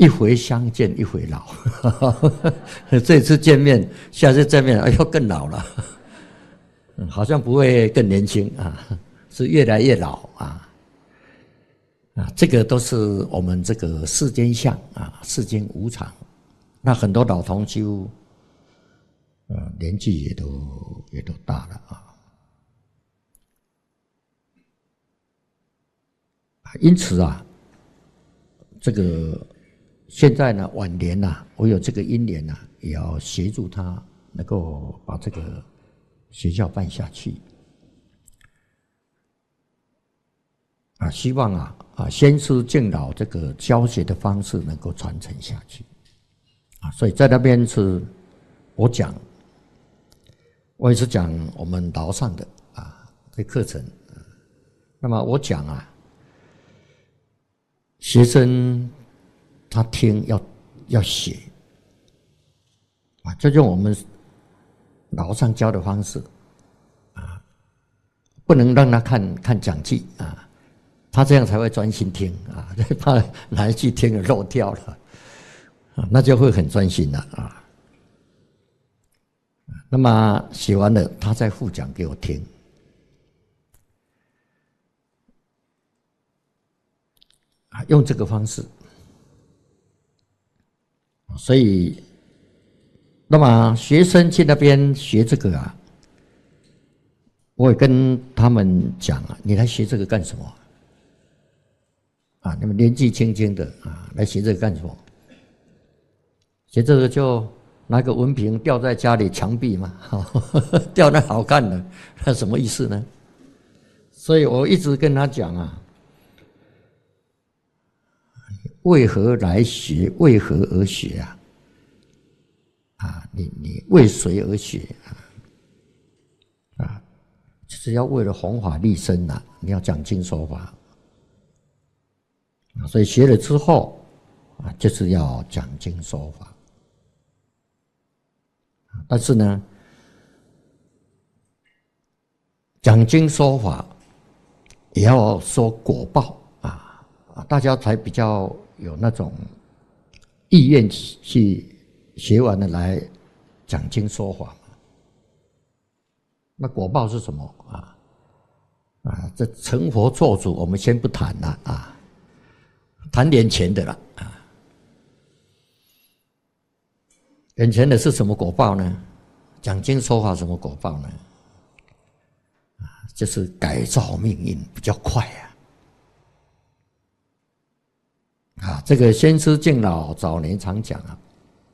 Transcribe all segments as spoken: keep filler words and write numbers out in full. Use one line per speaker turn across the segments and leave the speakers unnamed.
一回相见一回老，这次见面，下次见面，哎呦更老了，好像不会更年轻啊，是越来越老啊。啊，这个都是我们这个世间相啊，世间无常。那很多老同修，呃，年纪也都也都大了啊。因此啊，这个现在呢晚年呐、啊，我有这个因缘呐、啊，也要协助他能够把这个学校办下去。啊，希望啊啊先师敬老这个教学的方式能够传承下去。啊，所以在那边是我讲，我也是讲我们楼上的啊这课程。那么我讲啊。学生他听要要写啊，就用我们老上教的方式啊，不能让他看看讲记啊，他这样才会专心听啊，怕哪一句听了漏掉了啊，那就会很专心了啊。那么写完了，他再复讲给我听。用这个方式，所以，那么学生去那边学这个啊，我也跟他们讲啊，你来学这个干什么？啊，你们年纪轻轻的啊，来学这个干什么？学这个就拿个文凭吊在家里墙壁嘛，吊那好看的，那什么意思呢？所以我一直跟他讲啊。为何来学？为何而学啊？啊，你你为谁而学啊？啊，就是要为了弘法利生呐、啊！你要讲经说法啊，所以学了之后啊，就是要讲经说法。但是呢，讲经说法也要说果报啊，大家才比较。有那种意愿去学完了来讲经说法嘛？那果报是什么啊？啊，这成佛做主，我们先不谈了啊，谈眼前的了啊。眼前的是什么果报呢？讲经说法什么果报呢？啊，就是改造命运比较快啊。啊，这个先师敬老早年常讲啊，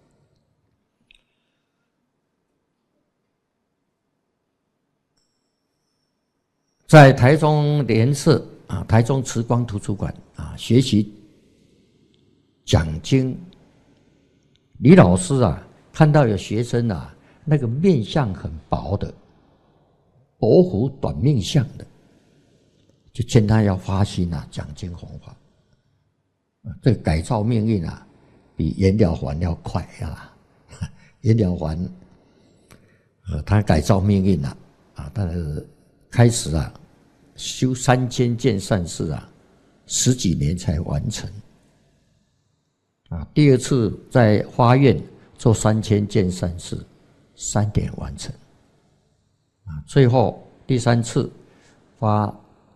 在台中莲社啊，台中慈光图书馆啊，学习讲经。李老师啊，看到有学生啊，那个面相很薄的，薄福短命相的，就劝他要发心啊，讲经弘法。这个改造命运啊，比颜了还要快啊！颜了还，呃，他改造命运了啊，他开始啊修三千件善事啊，十几年才完成啊。第二次在花苑做三千件善事，三点完成啊。最后第三次发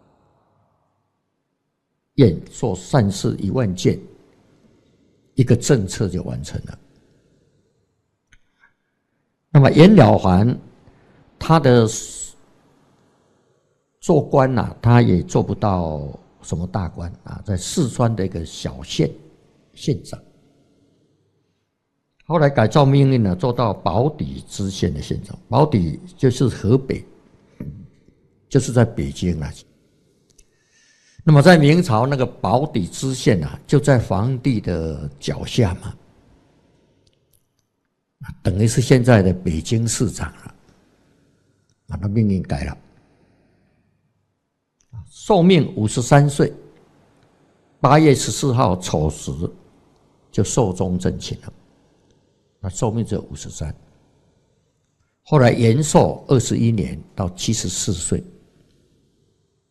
愿做善事一万件，一个政策就完成了。那么颜了还他的做官啊，他也做不到什么大官啊，在四川的一个小县县长。后来改造命运呢，做到宝坻知县的县长。宝坻就是河北，就是在北京啊。那么在明朝那个宝坻知县啊，就在皇帝的脚下嘛，等于是现在的北京市长了，把他命运改了。寿命五十三岁，八月十四号丑时就寿终正寝了。那寿命只有五十三，后来延寿二十一年到七十四岁。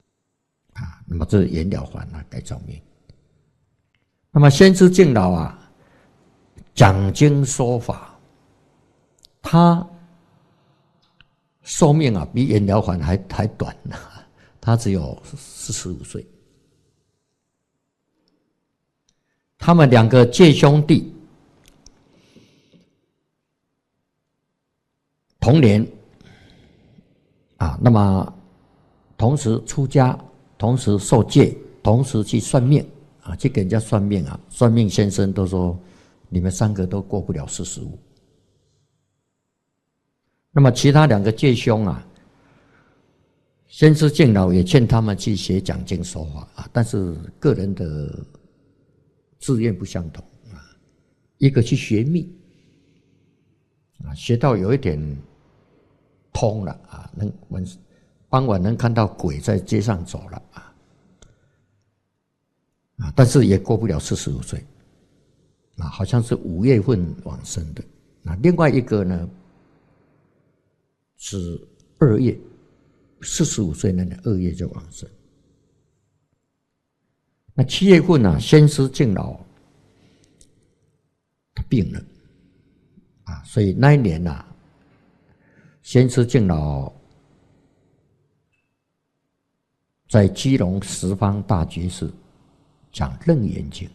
啊，那么这是颜了还啊，改造命。那么先知敬老啊， 讲经说法，他寿命啊比颜了凡还还短，他只有四十五岁。他们两个借兄弟，同年啊，那么同时出家，同时受戒，同时去算命啊，去给人家算命啊。算命先生都说，你们三个都过不了四十五。那么其他两个戒兄啊，先知敬老也劝他们去学讲经说法啊，但是个人的志愿不相同啊，一个去学密啊，学到有一点通了啊，能晚傍晚能看到鬼在街上走了啊，啊，但是也过不了四十五岁啊，好像是五月份往生的。那另外一个呢，是二月，四十五岁那年二月就往生。那七月份啊，先师敬老他病了啊，所以那一年啊，先师敬老在基隆十方大觉寺讲《楞严经》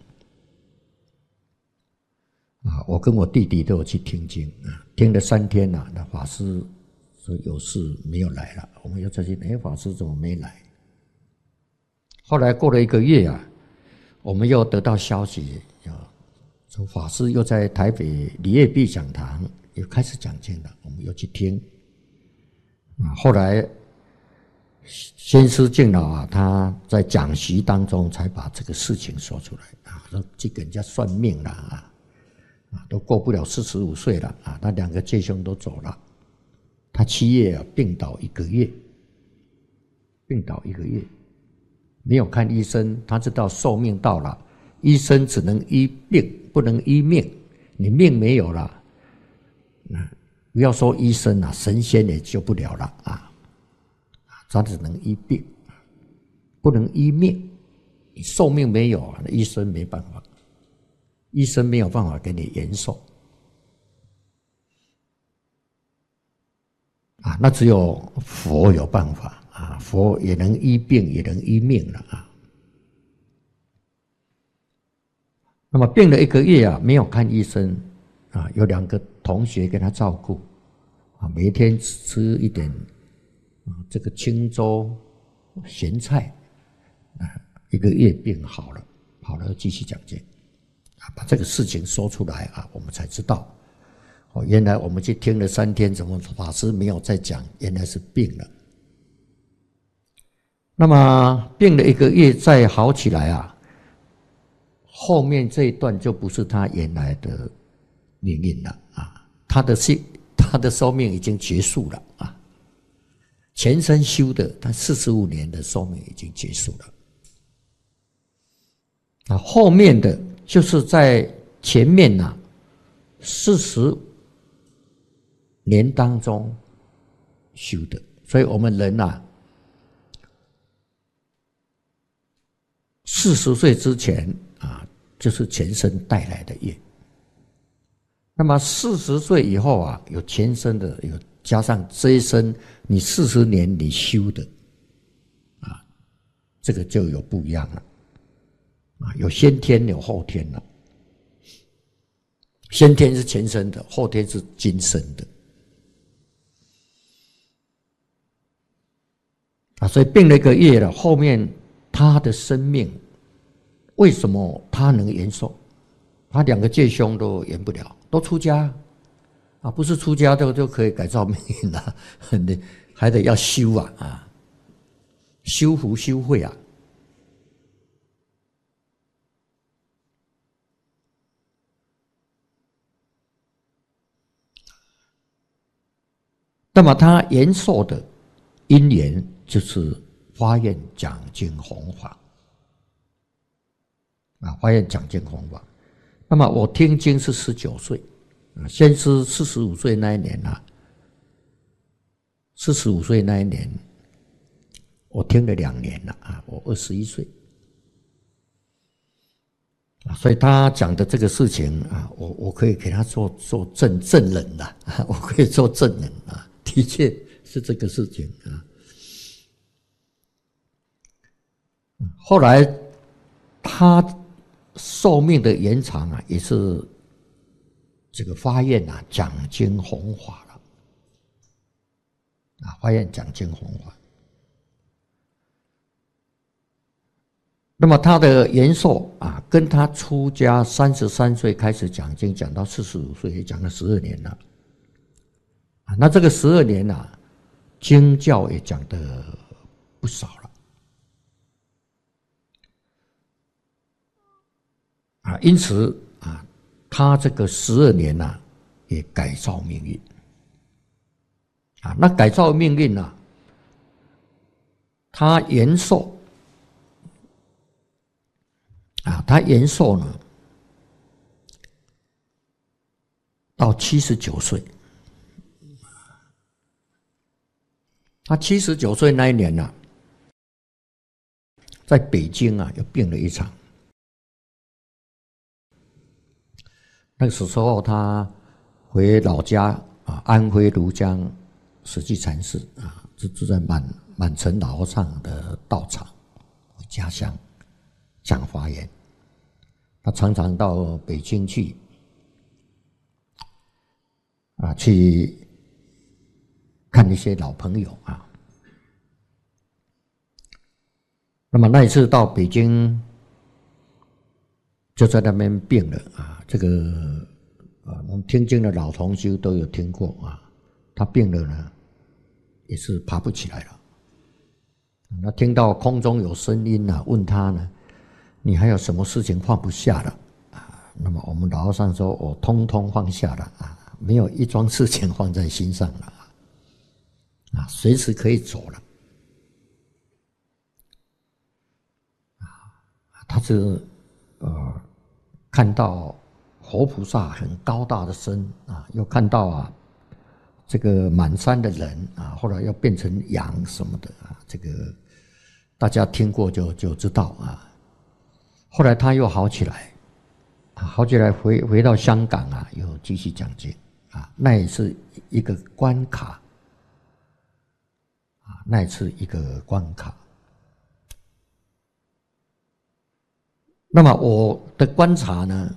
啊，我跟我弟弟都有去听经啊，听了三天啊，那法师说有事没有来了，我们又再去，哎，法师怎么没来？后来过了一个月啊，我们又得到消息，说法师又在台北李业碧讲堂又开始讲经了，我们又去听。啊，后来先师敬老啊，他在讲习当中才把这个事情说出来啊，说去给人家算命了啊，啊，都过不了四十五岁了啊，那两个戒兄都走了，他七月啊病倒一个月，病倒一个月。没有看医生，他知道寿命到了，医生只能医病，不能医命。你命没有了，不要说医生啊，神仙也救不了了啊！他只能医病，不能医命。你寿命没有，医生没办法，医生没有办法给你延寿啊，那只有佛有办法。啊，佛也能医病，也能医命了啊。那么病了一个月啊，没有看医生啊，有两个同学给他照顾啊，每天吃一点啊这个清粥咸菜啊，一个月病好了，好了继续讲经啊，把这个事情说出来啊，我们才知道哦，原来我们去听了三天，怎么法师没有再讲？原来是病了。那么病了一个月再好起来啊，后面这一段就不是他原来的命运了啊，他的寿他的寿命已经结束了啊，前生修的他四十五年的寿命已经结束了啊，后面的就是在前面呐四十年当中修的，所以我们人呐、啊。四十岁之前啊，就是前生带来的业。那么四十岁以后啊，有前生的，有加上这一生你四十年你修的，啊，这个就有不一样了。啊，有先天有后天了。先天是前生的，后天是今生的。啊，所以病了一个月了，后面他的生命为什么他能延寿？他两个戒兄都延不了，都出家啊，不是出家就就可以改造命运了，还得要修啊啊，修福修慧啊。那么他延寿的因缘就是发愿讲经弘法。啊，发愿讲经弘法。那么我听经是十九岁，啊，先师四十五岁那一年啊，四十五岁那一年，我听了两年了啊，我二十一岁， 所以他讲的这个事情啊，我我可以给他做做证证人的，我可以做证人啊，的确是这个事情啊。后来他寿命的延长啊，也是这个发愿啊讲经弘法了啊，发愿讲经弘法。那么他的延寿啊，跟他出家三十三岁开始讲经，讲到四十五岁，也讲了十二年了。啊，那这个十二年啊，经教也讲的不少了。啊，因此啊，他这个十二年呐、啊，也改造命运。啊，那改造命运啊，他延寿。啊，他延寿呢，到七十九岁。他七十九岁那一年呢、啊，在北京啊，又病了一场。那个时候他回老家啊，安徽庐江实际禅寺啊，就住在满满城老和尚的道场，家乡讲法言。他常常到北京去啊，去看一些老朋友啊。那么那一次到北京，就在那边病了啊。这个啊，我们听经的老同修都有听过啊。他病了呢，也是爬不起来了。那听到空中有声音啊，问他呢，你还有什么事情放不下了啊？那么我们老和尚说，我通通放下了啊，没有一桩事情放在心上了啊，随时可以走了啊。他是呃看到活菩萨很高大的身啊，又看到啊这个满山的人啊，后来要变成羊什么的啊，这个大家听过就就知道啊。后来他又好起来，啊，好起来回回到香港啊，又继续讲经啊，那也是一个关卡，啊，那也是一个关卡。那么我的观察呢，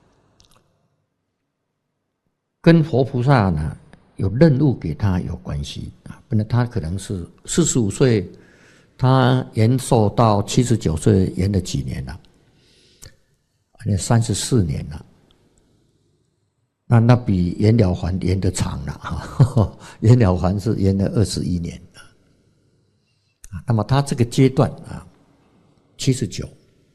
跟佛菩萨呢有任务给他有关系啊，不然他可能是四十五岁，他延寿到七十九岁，延了几年了？那三十四年了，那那比延了还延得长了哈，延了还是延了二十一年啊。那么他这个阶段啊，七十九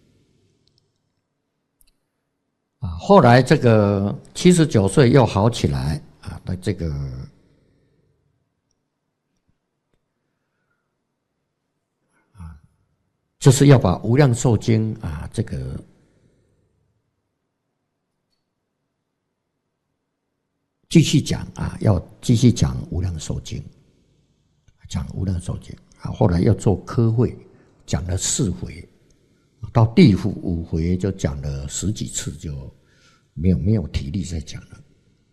啊，后来这个七十九岁又好起来啊，那这个啊，就是要把《无量寿经》啊这个。继续讲啊，要继续讲《无量寿经》，讲《无量寿经》啊。后来要做科会，讲了四回，到第五五回就讲了十几次，就没有没有体力再讲了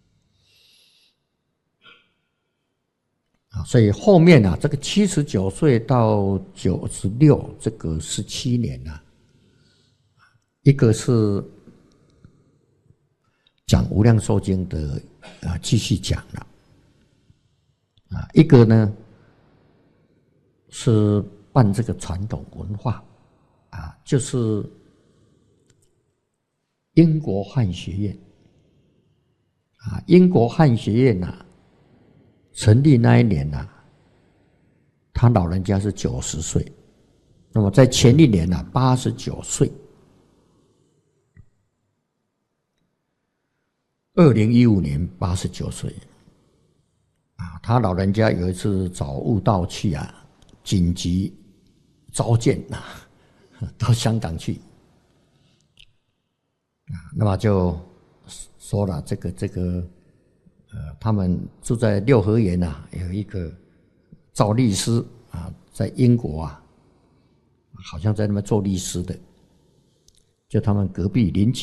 啊。所以后面啊，这个七十九岁到九十六这个十七年啊，一个是讲《无量寿经》的。啊，继续讲了啊，一个呢是办这个传统文化啊，就是英国汉学院啊，英国汉学院呐、啊，成立那一年呐、啊，他老人家是九十岁，那么在前一年呐，八十九岁。二零一五年八十九岁，啊，他老人家有一次找悟道去啊，紧急召见啊，到香港去，啊，那么就说了这个这个，呃，他们住在六合园啊，有一个赵律师啊，在英国啊，好像在那边做律师的， 就他们隔壁邻居。